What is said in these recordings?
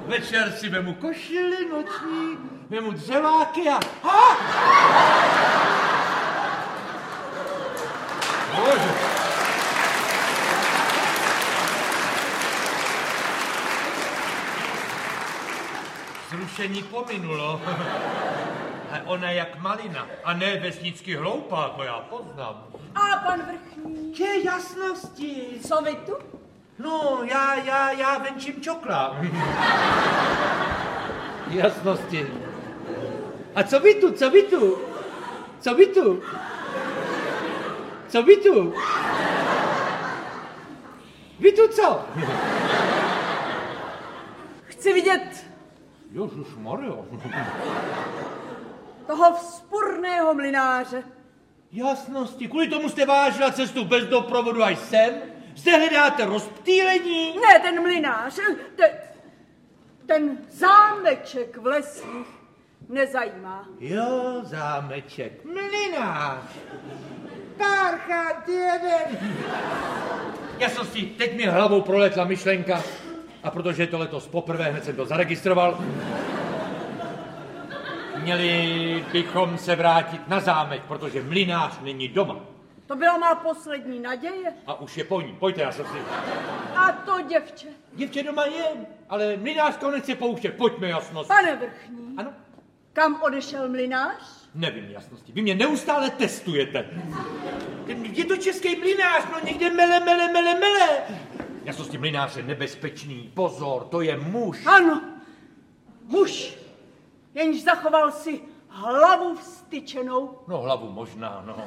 Večer si vemu košili noční, vemu dřeváky a... Bože. Zrušení pominulo. A ona jak malina. A ne vesnicky hloupá, to já poznám. A pan vrchní? Ke jasnosti. Co vy tu? No, já venčím čokla. Jasnosti. A co vy tu? Vy tu co? Chci vidět Ježišmarjo. toho vzpurného mlynáře. Jasnosti, kvůli tomu jste vážila cestu bez doprovodu až sem? Zde hledáte rozptýlení? Ne, ten mlynář, ten zámeček v lesích nezajímá. Jo, zámeček, mlynář. Párchant jeden. Jasnosti, teď mi hlavou proletla myšlenka. A protože je to letos poprvé, hned jsem to zaregistroval. Měli bychom se vrátit na zámek, protože mlynář není doma. To byla má poslední naděje. A už je po ní. Pojďte, Jasnosti. A to děvče. Děvče doma je, ale mlynář to nechce pouštět. Pojďme, Jasnosti. Pane vrchní. Ano? Kam odešel mlynář? Nevím, Jasnosti. Vy mě neustále testujete. Je to český mlynář, no někde mele. Jasnosti, mlynář je nebezpečný. Pozor, to je muž. Ano, muž, jenž zachoval si hlavu vstyčenou. No, hlavu možná, no.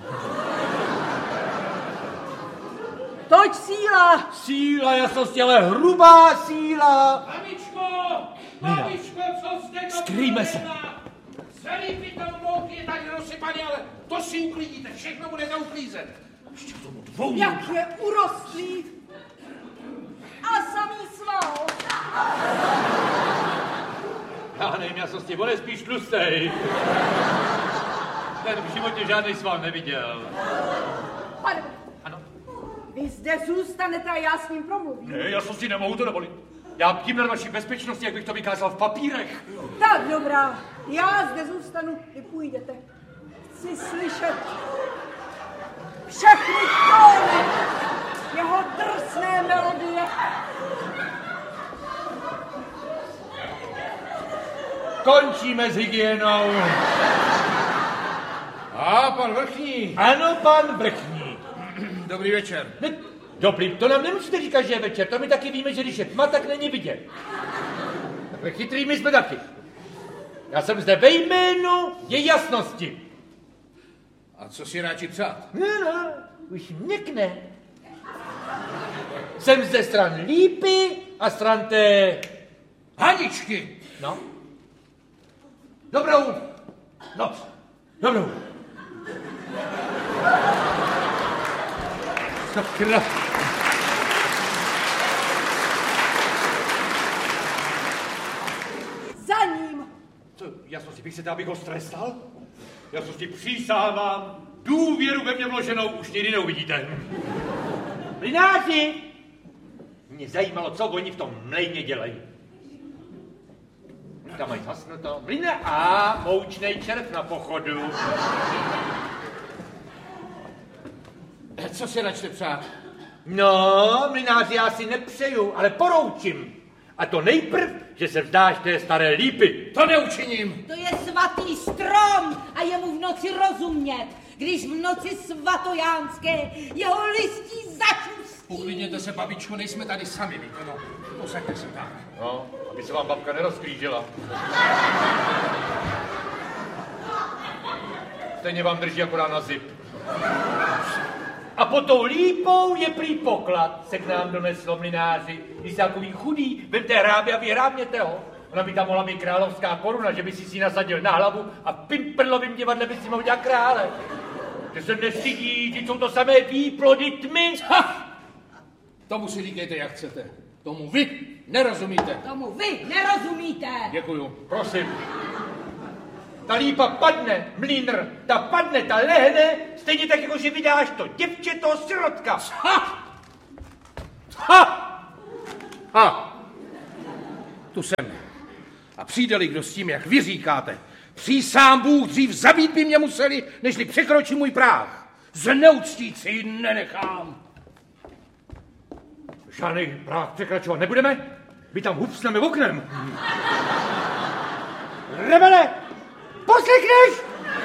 Toť síla. Síla, Jasnosti, ale hrubá síla. Babičko, co jste to skrýme se. Celý pytel mouky je tady rozsypaný, ale to si uklidíte, všechno bude uklízet. Ještě k tomu dvou. Jak je urostlý. A samý sval. Já nevím, Jasnosti, on je spíš tlustej. Ten v životě žádný sval neviděl. Pane, Ano? vy zde zůstanete a já s ním promluvím. Ne, Jasnosti, nemohu to dovolit. Já bdím na vaší bezpečnosti, jak bych to vykázal v papírech. Tak dobrá, já zde zůstanu, vy půjdete. Chci slyšet všechny tóny jeho drsné melodie. Končíme s hygienou. A pan vrchní. Ano, pan vrchní. Dobrý večer. Ne, dobrý, to nám nemusíte říkat, že je večer. To my taky víme, že když je tma, tak není vidět. Takhle chytrý my jsme taky. Já jsem zde ve jménu je Jasnosti. A co si radši přát? No, už měkne. Jsem zde stran Lípy a stran té... Haničky. No. Dobrou noc. Dobrou. Sakra. Za ním. Co, Jasnosti, vy chcete, abych ho strestal? Jasnosti, přísahám, důvěru ve mě vloženou už nikdy neuvidíte. Mlynáři! Mě zajímalo, co oni v tom mlejně dělají. Tam mají zasnuto. Mlyna a moučnej červ na pochodu. Co si radši přát? No, mlynáři, já si nepřeju, ale poroučím. A to nejprv, že se vzdáš té staré Lípy. To neučiním. To je svatý strom a je mu v noci rozumět, když v noci svatojánské jeho listí začustí. Uklidněte se, babičko, nejsme tady sami, víte, no. Posaďte se tak. No, aby se vám babka nerozklížila. Stejně vám drží akorát na zip. A pod tou Lípou je prý poklad, se k nám doneslo mlynáři. Když jste takový chudý, vemte hrábě a vyhrábněte ho. Ona by tam mohla být královská koruna, že by si ji nasadil na hlavu a v Pimperlovým divadle by si mohl dělat krále. Že se nestydí, že jsou to samé výplody tmy. Ha! Tomu si říkejte, jak chcete. Tomu vy nerozumíte. Tomu vy nerozumíte. Děkuju. Prosím. Ta Lípa padne, mlýnr, ta padne, ta lehne, stejně tak, jako že vydáš to děvče, toho sirotka. Ha! Ha! Ha! tu jsem. A přijde-li kdo s tím, jak vy říkáte, přísám Bůh, dřív zabít by mě museli, nežli překročí můj práh. Zneuctít si ji nenechám. Žádný práh překračovat nebudeme? My tam hupsneme oknem. Rebele, poslechneš?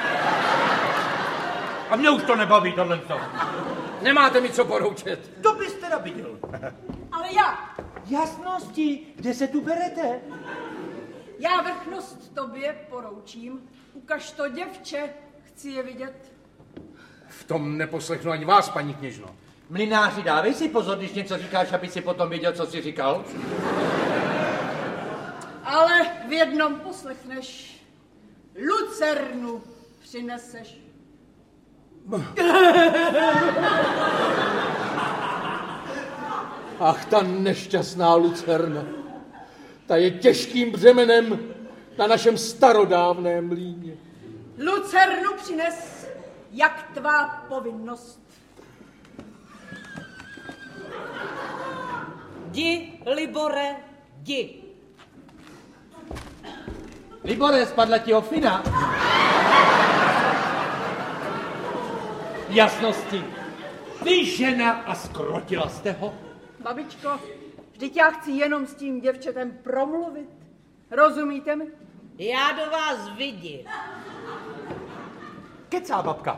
A mě už to nebaví, tohle to. Nemáte mi co poroučet. To byste teda viděl. Ale já. Jasnosti, kde se tu berete? Já vrchnost tobě poroučím. Ukaž to, děvče, chci je vidět. V tom neposlechnu ani vás, paní kněžno. Mlynáři, dávej si pozor, když něco říkáš, aby si potom věděl, co jsi říkal. Ale v jednom poslechneš. Lucernu přineseš. Ach, ta nešťastná lucerna. Ta je těžkým břemenem na našem starodávném mlýně. Lucernu přines, jak tvá povinnost. Jdi, Libore, jdi. Libore, spadla ti ofina. Jasnosti. Ty žena a skrotila jste ho. Babičko, vždyť já chci jenom s tím děvčetem promluvit. Rozumíte mi? Já do vás vidím. Kecá babka.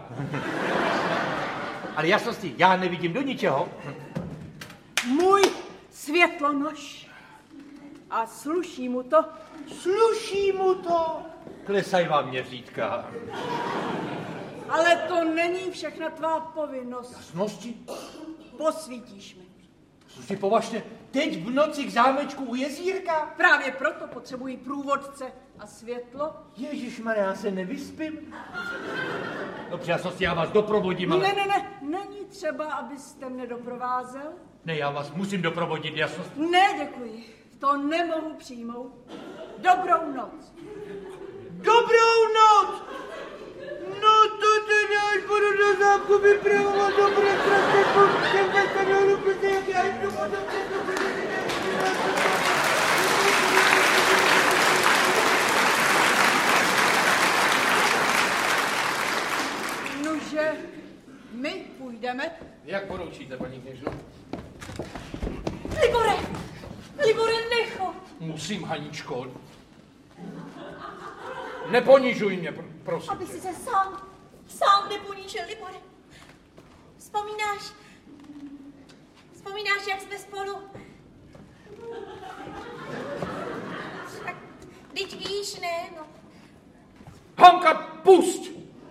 Ale jasnosti, já nevidím do ničeho. Můj světlonož. A sluší mu to. Sluší mu to. Klesaj vám měřítka. Ale to není všechna tvá povinnost. Jasnosti? Posvítíš mi. Sluší považte, teď v noci k zámečku u jezírka. Právě proto potřebuji průvodce a světlo. Ježišmarja, já se nevyspím. Dobře, jasnosti, já vás doprovodím, ale... Ne, není třeba, abyste mne doprovázel. Ne, já vás musím doprovodit, jasnost. Ne, děkuji, to nemohu přijmout. Dobrou noc. Dobrou noc! No to teda až budu do zámku vypravovat dobré krásné poučkem ve kanálu, protože jak já jdu potom Nože, my půjdeme. Jak poroučíte, paní kněžno? Libore, nechod. Musím, Haničko. Neponižuj mě, prosím. Aby si se sám neponížil, Libore. Vzpomínáš, jak jsme spolu... Tak, teď víš, ne, no. Hanka, pusť!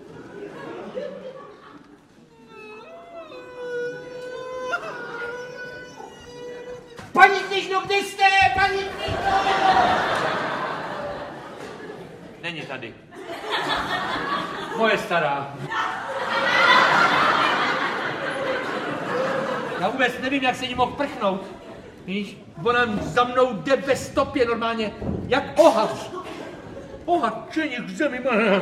Paní kněžno, kde jste? Paní kněžno! Není tady. Moje stará. Já vůbec nevím, jak se jí mohl prchnout. Víš, ona za mnou jde ve stopě normálně, jak ohař. Ohačeník k zemi.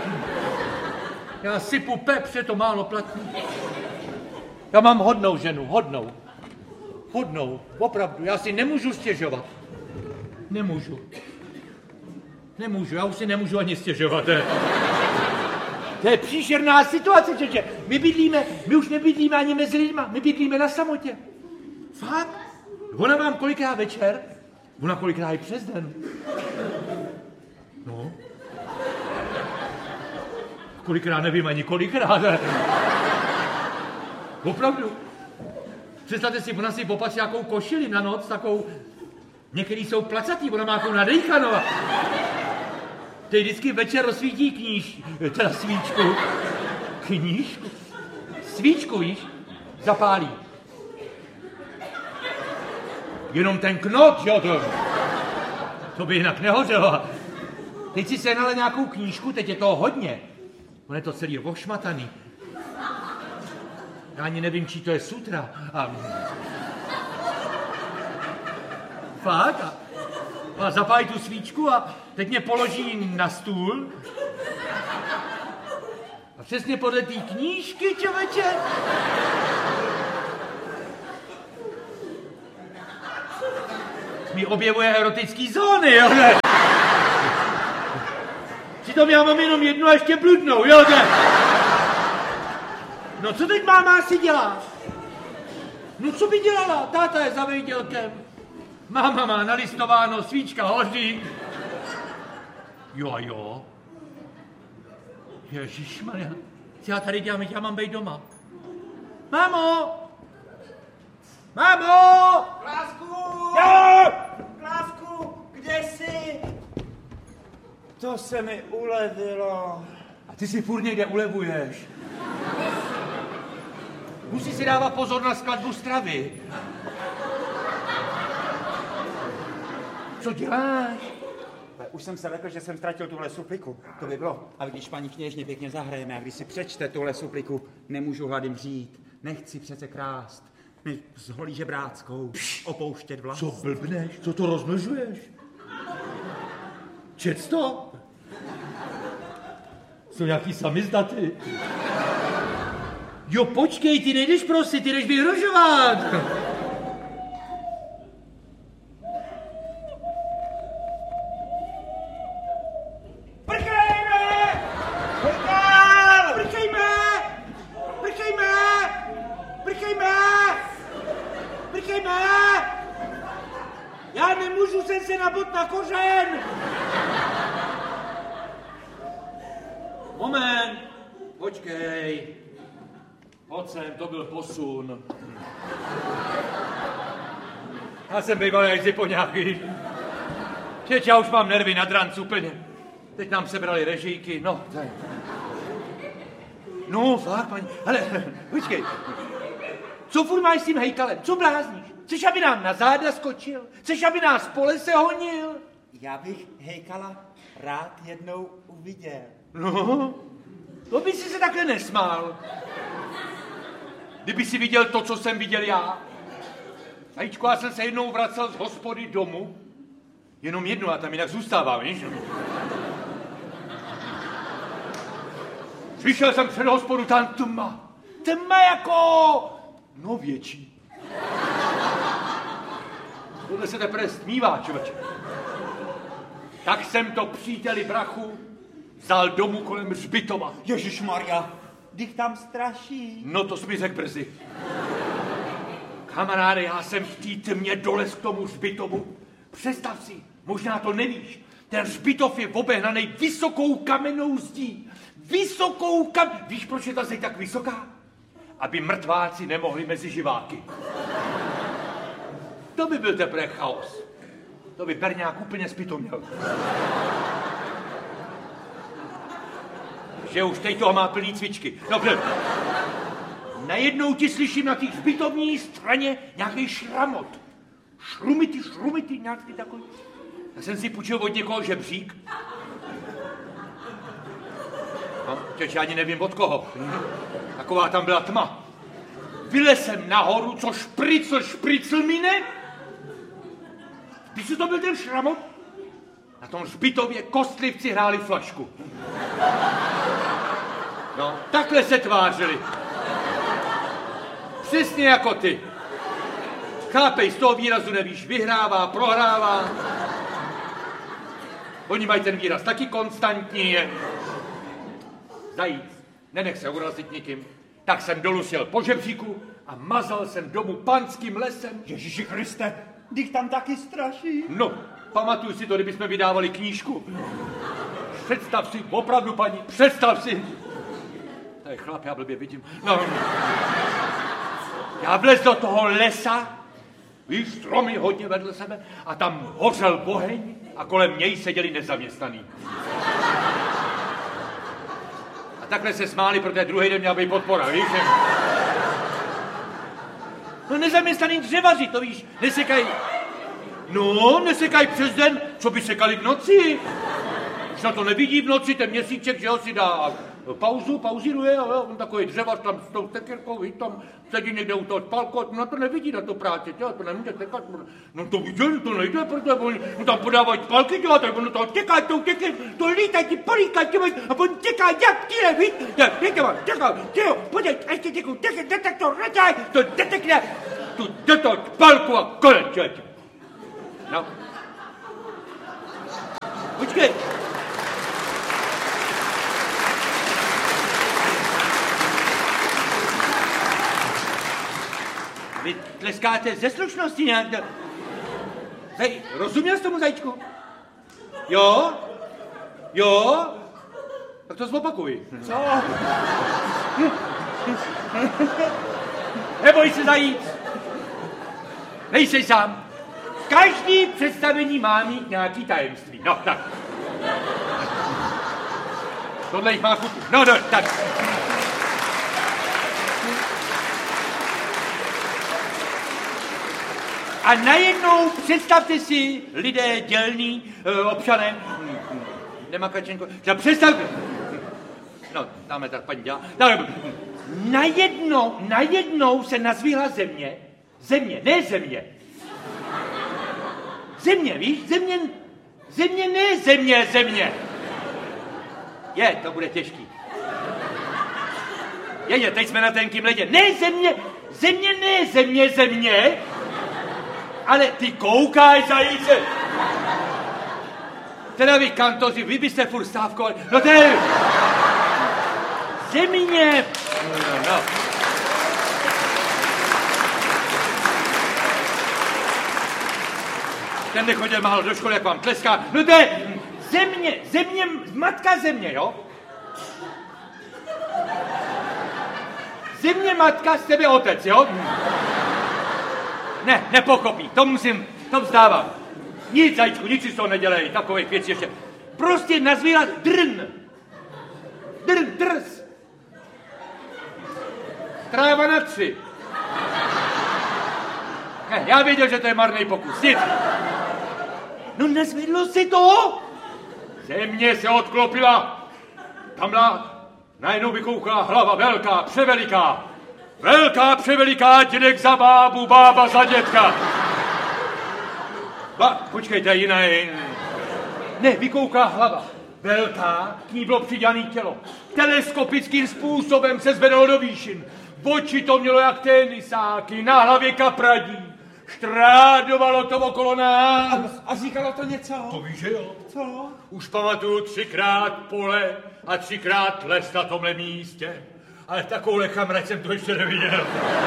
Já sypu pepře, to málo platí. Já mám hodnou ženu, hodnou. Opravdu, já si nemůžu stěžovat. Nemůžu, já už si nemůžu ani stěžovat. To je příšerná situace, čeče. My už nebydlíme ani mezi lidma, my bydlíme na samotě. Fakt? Ona vám kolikrát večer, ona kolikrát i přes den. No. Kolikrát nevím ani kolikrát. Opravdu. Představte si, ona si popatří nějakou košili na noc, takovou, některý jsou placatý, ona má takovou nadejchanou. Teď vždycky večer rozsvítí svíčku. Knížku? Svíčku, víš, zapálí. Jenom ten knot, jo, to by jinak nehořelo. Teď si sehnala nějakou knížku, teď je toho hodně. On je to celý ošmataný. Já ani nevím, čí to je sutra. Fakt? A zapálí tu svíčku a teď mě položí na stůl. A přesně podle té knížky, čověče. mi objevuje erotický zóny, jo, ne? Přitom já mám jenom jednu a ještě bludnou, jo, ne? No co teď máma asi dělá? No co by dělala? Táta je za vejdělkem. Máma má nalistováno, svíčka hoří. Jo a jo. Ježišmarja, co já tady dělám, já mám být doma. Mámo! Mámo! Klásku! Jo! Klásku, kde jsi? To se mi ulevilo. A ty si furt někde ulevuješ. Musí si dávat pozor na skladbu stravy. Co děláš? Už jsem se lekl, že jsem ztratil tuhle supliku. To by bylo. A když paní kněžně pěkně zahrajeme a když si přečte tuhle supliku, nemůžu hlady mřít. Nechci přece krást. My s holí žebráckou opouštět vlast. Co blbneš? Co to rozmlžuješ? Čec to? Jsou nějaký samizdaty. Jo, počkej, ty nejdeš prosit, ty jdeš vyhrožovat. Já nemůžu se nabot na kořen! Moment, počkej. Pojď sem, to byl posun. Já jsem býval jak zipoňáky. Teď já už mám nervy na dranc úplně. Teď nám sebrali režijky, no. Tady. No, fakt, paní, ale počkej. Co furt máš s tím hejkalem? Co blázníš? Chceš, aby nám na záda skočil? Chceš, aby nás po lese honil? Já bych hejkala rád jednou uviděl. No, to by si se takhle nesmál. Kdyby si viděl to, co jsem viděl já. Ajíčko, já jsem se jednou vracel z hospody domů. Jenom jednu, a tam jinak zůstávám, víš? Přišel jsem před hospodu, tam tma. Tma jako... no větší. Tohle se teprve stmívá, člověče. Tak jsem to příteli brachu vzal domů kolem hřbitova. Ježišmarja, když tam straší. No to jsi mi řekl brzy. Kamaráde, já jsem v té tmě dolez k tomu hřbitovu. Představ si, možná to nevíš, ten hřbitov je obehnaný vysokou kamennou zdí. Víš, proč je ta zeď tak vysoká? Aby mrtváci nemohli mezi živáky. To by byl teprve chaos. To by berňák úplně zpitoměl. Že už teď toho má plný cvičky. Dobře. Najednou ti slyším na té hřbitovní straně nějaký šramot. Šrumity, nějaký takový. Já jsem si půjčil od někoho žebřík. No, teď ani nevím od koho. Taková tam byla tma. Vylez jsem nahoru, co špricl mine. Víš, co to byl ten šramot? Na tom hřbitově kostlivci hráli flašku. No, takhle se tvářili. Přesně jako ty. Chápej, z toho výrazu nevíš, vyhrává, prohrává. Oni mají ten výraz taky konstantní. Zajíc, nenech se urazit nikým. Tak jsem dolů sjel po žebříku a mazal jsem domů panským lesem. Ježíši Kriste, když tam taky straší. No, pamatuju si to, kdybychom vydávali knížku. Představ si, opravdu paní, představ si. To je chlap, já blbě vidím. No. Já vlez do toho lesa, víš, stromy hodně vedle sebe, a tam hořel oheň a kolem něj seděli nezaměstnaný. A takhle se smáli, protože druhý den měla být podpora, víš? No nezaměstnaný dřevaři, to víš, nesekají. No, nesekají přes den, co by sekali v noci. Už na to nevidí v noci, ten měsíček, že ho si dá pauzíruje, jo, on takový dřevař tam s tou tekirkou, víš, tam sedí někde u toho spálku, na to nevidí, na to práci, jo, to nemůže tekat. No to viděl, to nejde, protože oni tam podávají spálky, jo, tak ono to těká, to lítají, ti políkají, a on těká, jak tíle, víš, těká, pojď, ještě těku, detektor, raťaj, to detekne, tu do toho spálku a konec, člověče. No. Počkej. Vy tleskáte ze slušnosti nějak. Hej, rozuměl jsi tomu, zajíčku? Jo? Jo? Tak to zopakuj. Co? Neboj se, zajíc. Nejsej sám. Každý představení má mít nějaký tajemství. No, tak. Tohle jich má chuť. No, tak. A najednou představte si, lidé dělní, občané, Nemakačenko, představte. No, dáme tak, paní dělá. Najednou se nazvíhla země. Země, ne země. Země, víš? Země, ne země. To bude těžký. Teď jsme na tenkým ledě. Ne země. Ale ty koukáš, zajíce. Teda vy kantoři, vy byste furt stávkovali. No to je... Země. No. Ten nechodil málo do školy, jak vám tleská. No to je země, matka země, jo? Země, matka, z tebe otec, jo? Ne, nepochopí, to vzdávám. Nic, zajíčku, nic si z toho nedělej, takových věcí ještě. Prostě nazvírat drz. Tráva na 3. Ne, já věděl, že to je marný pokus, nic. No nezvedlo si to? Země se odklopila. Tamhle najednou vykoukala hlava velká, převeliká. Velká, převeliká, dědek za bábu, bába za dědka. Počkejte, jiné. Ne, vykouká hlava. Velká, k ní bylo přidělané tělo. Teleskopickým způsobem se zvedalo do výšin. Oči to mělo jak tenisáky, na hlavě kapradí. Štrádovalo to okolo nás. A říkalo to něco? To víš, že jo? Co? Už pamatuju 3krát pole a 3krát les na tomhle místě. Ale takovouhle chamrať jsem to ještě neviděl.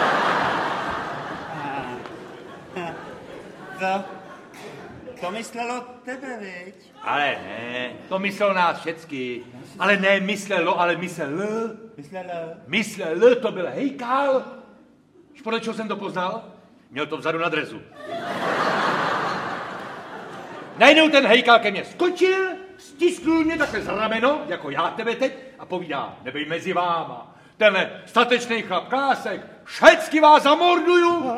To myslelo tebe, viď? Ale ne, to myslelo nás všecky. Ale ne myslelo, ale myslel. Myslel, to byl hejkal. Víš, podle čeho jsem to poznal? Měl to vzadu na drezu. Najednou ten hejkal ke mně skočil, stisknul mě takhle za rameno, jako já tebe teď, a povídá, nebej mezi váma. Tenhle statečný chlap Klásek, všecky vás zamorduju.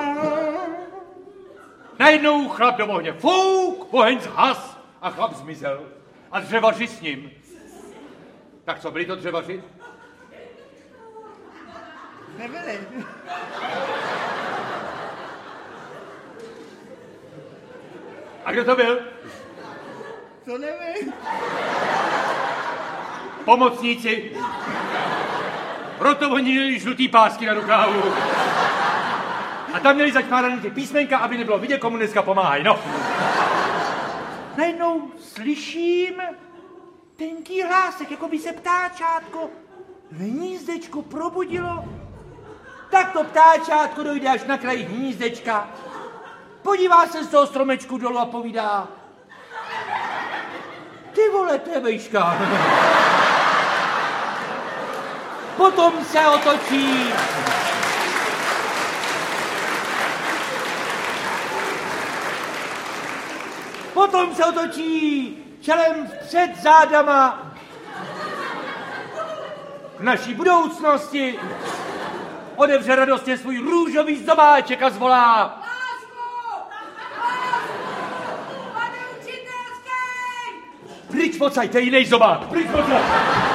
Najednou chlap do ohně fouk, oheň zhas a chlap zmizel. A dřevaři s ním. Tak co, byli to dřevaři? Nebyli. A kdo to byl? To nevím. Pomocníci. Proto oni měli žlutý pásky na rukávu. A tam měli začmáraný ty písmenka, aby nebylo vidět, komu dneska pomáhají, no. Najednou slyším tenký hlásek, jako by se ptáčátko v hnízdečku probudilo. Tak to ptáčátko dojde až na kraji hnízdečka, podívá se z toho stromečku dolů a povídá: ty vole, to je vejška. Potom se otočí. Potom se otočí čelem vpřed zádama k naší budoucnosti. Otevře radostně svůj růžový zobáček a zvolá: Lásku! Pane učitelský! Pryč pocaj, to je jiný zobák. Pryč pocaj.